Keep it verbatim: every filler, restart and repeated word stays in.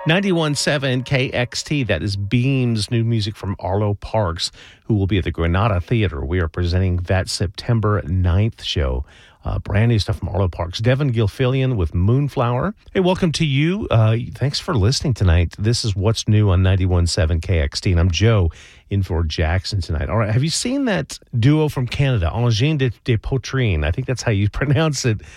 ninety-one point seven K X T, that is Beam's new music from Arlo Parks, who will be at the Granada Theater. We are presenting that September ninth show. Uh, brand new stuff from Arlo Parks. Devin Gilfillian with Moonflower. Hey, welcome to you. Uh, thanks for listening tonight. This is What's New on ninety-one point seven K X T, and I'm Joe in for Jackson tonight. All right, have you seen that duo from Canada, Angine de, de Poitrine? I think that's how you pronounce it.